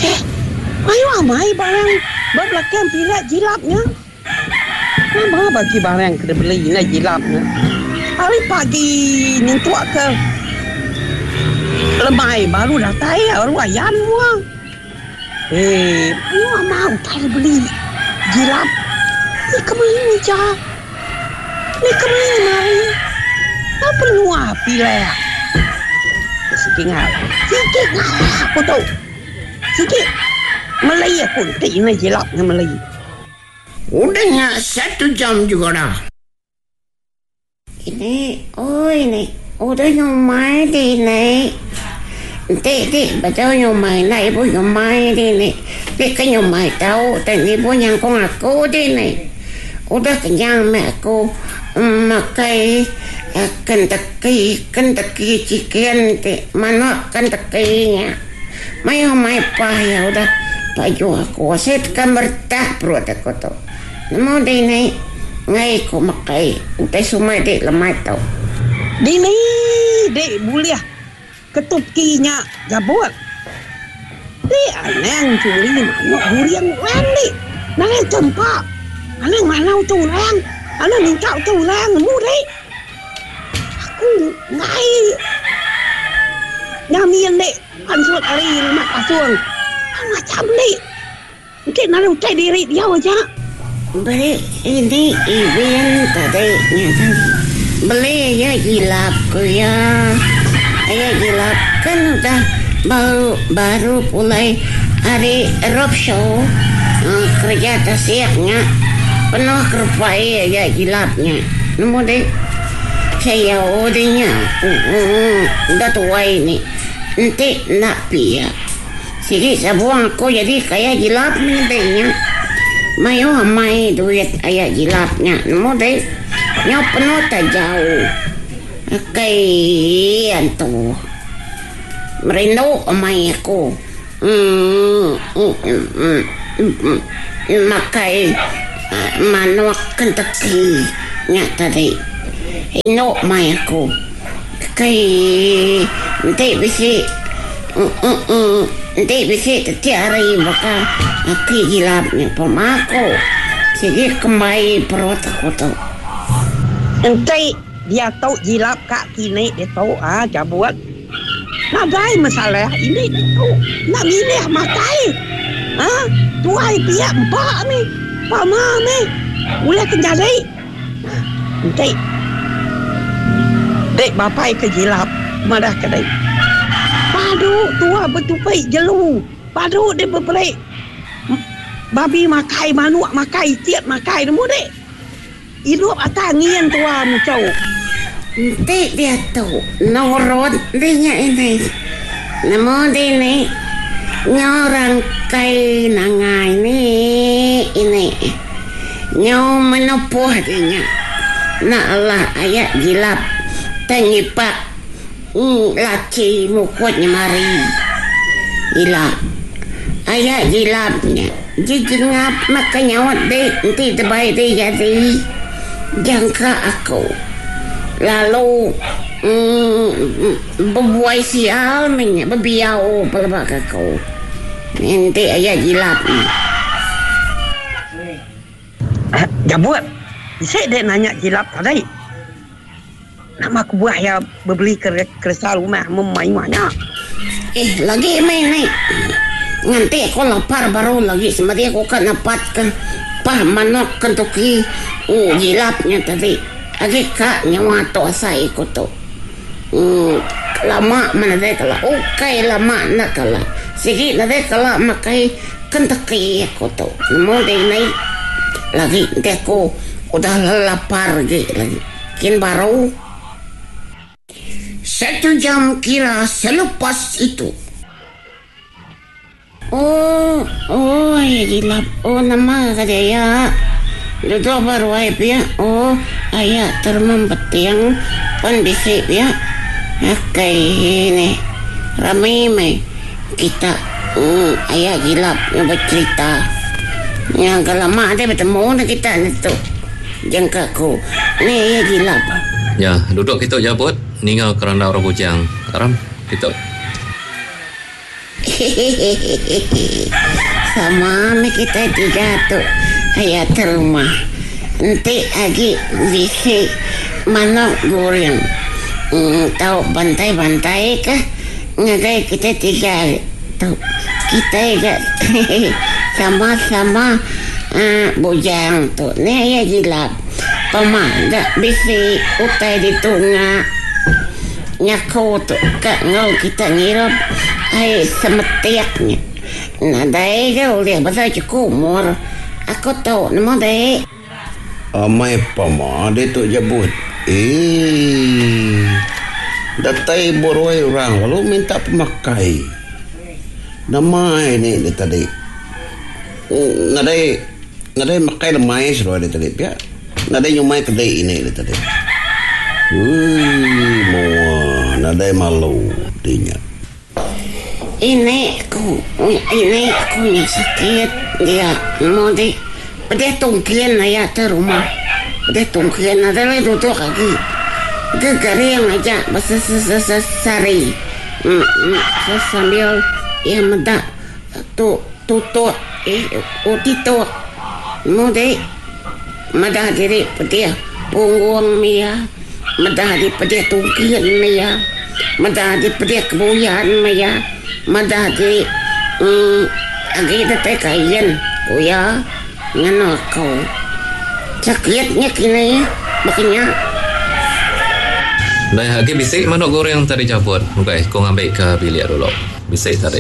Ayo amai barang berbelakang pilat jilapnya. Nama bagi barang kena beli lah jilapnya. Hari pagi ni tuak ke lemai baru dah tayar baru ayan semua. Ayo amai tak beli jilap. Ni kemana je? Ni kemana mari? Tak perlu api lah. Sikit ngalah aku tahu. Sikit Melayu aku tak nak jelap dengan Melayu. Udahnya 1 jam juga dah. Ini udah nyomai di ni. Dek betul nyomai lah ibu nyomai di ni. Dek kan nyomai tahu dan ibu nyangkung aku di ni. Udah kenyang mak aku makai Kentucky chicken mana Kentucky-nya. Mai pah ya udah baju aku set kamertah perut aku tu. Namo dini ngai ko makai utai sumai dek lemai tau. Dini dek buliah ketukinya jabut. Dek anang curi mana durian wani. Nang tempat. Anang mana tu lang. Anang minta tu lang mu dek. Aku ngai nyamian dek pansut hari mak asuang. Macam ni. Mungkin nak utai diri dia aja. Beli ini event tadi nyata. Beli ya gilap ku ya. Ayah gilap kan udah baru mulai hari rock show. Kerja tasiaknya penuh kerupai ya gilapnya. Namun deh saya odenya udah tua ini. Nanti nak pia. Sige sabuang aku jadi kayak jilap nih mayo amai duit ayah jilapnya nemu deh nyop penuh tak jauh kayak antu merindu amai aku makai manuak Kentucky nya tadi ino amai aku kayak nanti bisi nanti bisa tercari bakal aku gilapnya pemako sige kembali perut aku tu nanti dia tahu jilap kak kini dia tahu jabuat nak gai masalah ini dia tahu nak milih makai tuai pihak empat ni pama ni boleh kejadi nanti dek bapai ke jilap madah kedai padu tua betupai jelu padu dia berpelik babi makai manuak makai tiap makai demu dek hidup atas ngian tua mucau nanti dia tu norot dia ini namo dia ni nyorang kai nangai ni ini nyaw menopoh dia nak Allah ayat gilap tangipak laki mukutnya mari gila ayah gilapnya jengap makanya awak dek nanti terbaik dia jadi jangka aku lalu berbuai sial minyak berbiau pelabak aku nanti ayah gilapnya jabut saya dek nanya gilap tadi nama aku buah ya berbeli kereta rumah memainnya. Lagi main ni. Nanti aku lapar baru lagi sebenarnya aku kan dapatkan pah manok Kentucky. Gilapnya tadi. Lagi kak nyawa tu saya ikut tu. Lama mana deh kalau. Okay lama nak kalau. Sikit nak deh kalau makai Kentucky aku tu. Namun deh ni lagi deh aku udah lapar lagi. Kin baru 1 jam kira selepas itu. Ya gilap. Nama kata ya. Duduk baru ya. Ayah termempetiang pandisip ya. Kayak ini. Ramai mai kita. Ayah gilap yang bercerita. Yang lama ada bertemu kita itu. Jangkaku. Ni ayah gilap. Ya, duduk kita jabut. Ninggal kerana orang bujang. Aram, kita. Sama kita tiga tuh ayat rumah. Nanti lagi bisa mana goreng. Tahu bantai-bantai kah? Ngagai kita tiga tuh. Kita juga sama-sama bujang tuh. Nih ya gila. Pemanda bisa utai di tengah. Nyako tuh kak ngau kita ngirup ay semetiaknya. Nah dai ga udah bahasa cukumur. Aku tahu nama dai. Amai pemanda tu jabut. Datai boroi orang lalu minta pemakai. Nama ini dia tadi. Ngadai makai lemai suruh dia tadi ya. Ngadai nyumai kedai ini dia tadi. Mau nadai malu dinya. Ini aku yang sakit dia mau di pada tungkian ayah terumah pada tungkian ada lagi duduk lagi gegari yang aja bahasa sari sambil yang meda tutup utito mau di meda diri pada punggung mia mada di pada tungkian maya mada di pada kebuyan maya mada di agi datai kain kuya ngano kau sakitnya kini makanya dah lagi bisik manuk goreng tadi cabut okay, kau ngambil ke bilik dulu bisik tadi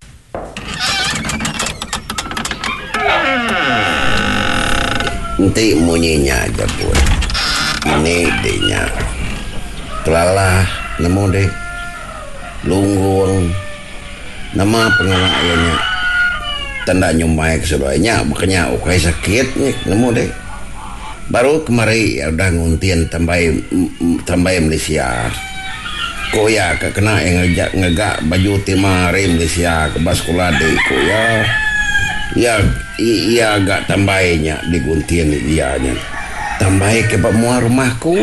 nanti munyinya cabut ini dinya kelalah nemu deh lunggung nama pengelaknya tanda nyumai keseluruhannya makanya ukai sakit nih nemu deh baru kemari ya udah nguntian tambai Malaysia kok ya kena yang ngegak baju timari Malaysia ke baskula deh kok ya agak tambainya diguntian ianya tambah ke semua rumahku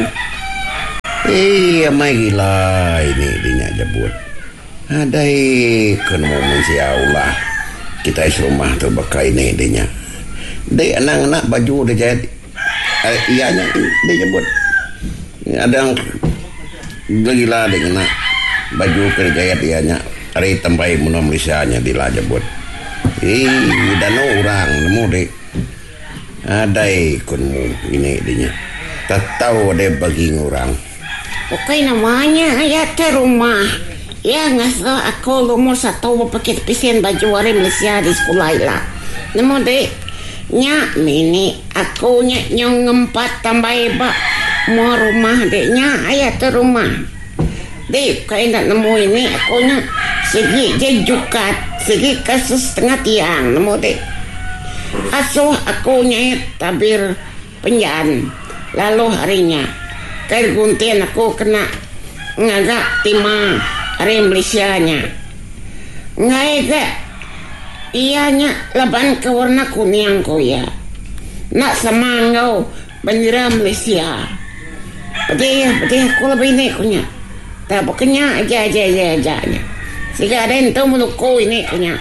mai gila ini dinya jabut ada kan mau mensia Allah kita is rumah tu bakal ini dinya dek anak-anak baju dia jadi ianya dia jabut ada yang gila dengan baju kerja ianya hari tambah menua Malaysia nya di jabut dan orang nemu dek ada ikonmu ini dinya tak tahu ada bagi orang okay namanya ayat rumah ya ngasih aku lumur satu pakai pisen baju hari Malaysia di sekolah lah nemu deh nya mini aku nya nyong ngempat tambah bak mau rumah deh nya ayat rumah deh kayak nak nemu ini aku nya segi jejukat segi kasus setengah tiang nemu deh asuh aku nyait tabir penjan lalu harinya kayak guntian aku kena ngagak timang hari Malaysia nya ngagak ianya laban ke warna kuning ko ya nak semangau bendera Malaysia pedih aku lebih ini kunya tak pokoknya aja nya sehingga ada yang tahu meluku ini kunya.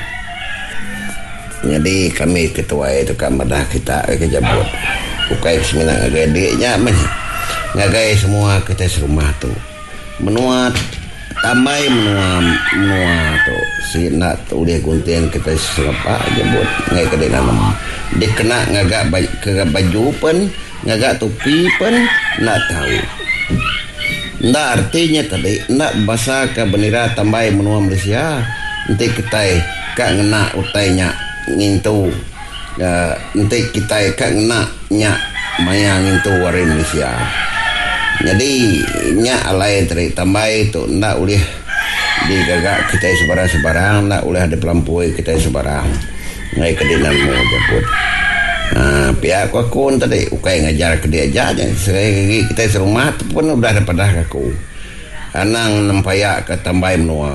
Jadi kami ketua itu kan madah kita kejabut ukai semina ngagedeknya ngagai semua kita serumah tu menuat tamai menua tu si nak tu dia guntian kita serapa jabut ngai kedai nanam dia kena ngagak baju pun ngagak topi pun nak tahu ndak artinya tadi nak bahasa ke bendera tambai menua Malaysia nanti kita kak ngena utainya ngintu nanti kita kan nak nya maya ngintu wari Malaysia jadi nya alai dari tambah itu ndak boleh digagak kita sebarang ndak boleh ada pelampui kita sebarang ngai kedinanmu jabut pihak aku tadi ukai ngajar ke dia aja sekali kita serumah pun udah ada pada aku anang nampayak ke tambah menua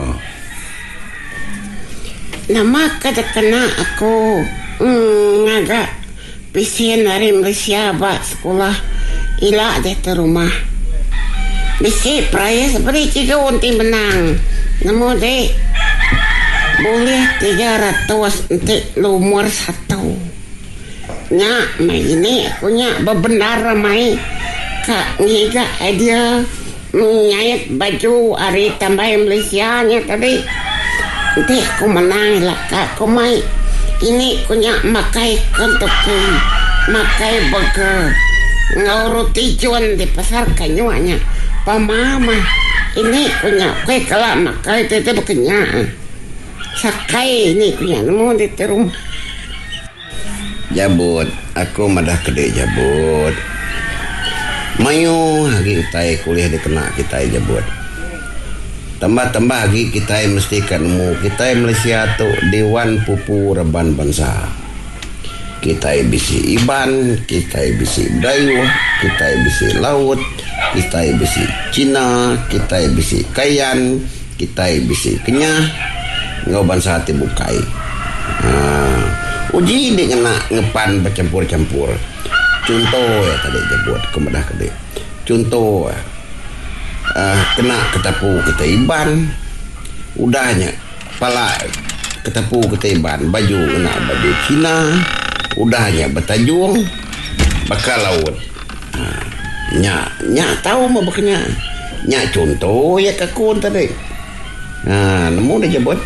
nama kada kena aku ngagak pisian dari Malaysia bak sekolah ila deh ke rumah bisi praya seperti jika unti menang nemu deh boleh 300 nanti lumur 1 nyak mai ini aku nyak bebenar mai kak ngiga dia nyayat baju hari tambah Malaysia nya tadi nanti aku menang lah kak aku mai ini aku nyak makai kentukun makai burger ngauruti juan di pasar kanyuanya pamama ini aku nyak kue kelak makai itu berkenyak sakai ini aku nyak nemu di rumah. Jabut, aku madah kedai jabut. Mayu hari kita kuliah di kena kita jabut. Tambah-tambah lagi kita mesti kanmu kita Malaysia tu Dewan Pupu Reban Bangsa. Kita bisi Iban, kita bisi Dayu, kita bisi Laut, kita bisi Cina, kita bisi Kayan, kita bisi Kenyah. Ngau bangsa tibukai. Uji dia kena ngepan bercampur-campur. Contoh ya tadi jabut kemudah kedai. Contoh kena ketapu kita Iban. Udahnya pala ketapu kita Iban. Baju kena baju Cina. Udahnya bertajung bakal laut. Nyak tahu mau bekenya. Nyak contoh ya kakun tadi. Nemu dia jabut.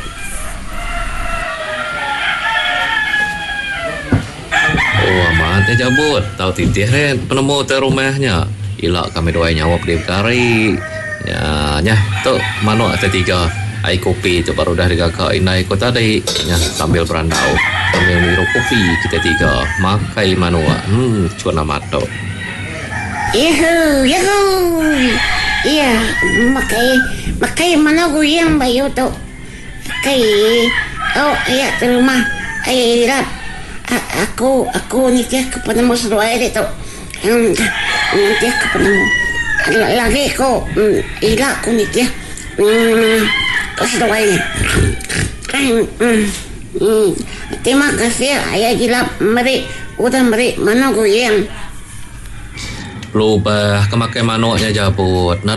Oh amat ya jabut. Tahu titih ren penemu te rumahnya. Ilak kami doai nyawa di kari. Ya tu mano ada 3 ai kopi tu baru dah digagak inai ko tadi. Ya sambil berandau. Sambil minum kopi kita 3 makai manua. Cuna mato. Yuhu. Iya, makai mana gue yang bayu tu. Kai iya terima. Rap. Aku nikah kepada mus doa itu. Nikah kepada lagi ko ila aku nikah. Pas doa ini. Terima kasih ayah gila meri udah meri mana gue yang Lubah kemakai manoknya jabut. Nah